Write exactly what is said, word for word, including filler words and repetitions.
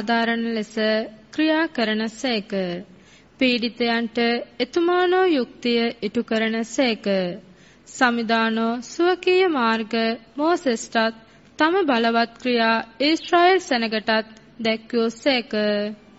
සාධාරණ ලෙස ක්‍රියා කරන සේක. පීඩිතයන්ට එතුමානෝ යුක්තිය ඉටු කරන සේක. සමිදානෝ සුවකීය මාර්ග මෝසෙස්ටත් තම බලවත් ක්‍රියා ඊශ්‍රායෙල් සෙනගටත් දැක්වූ සේක.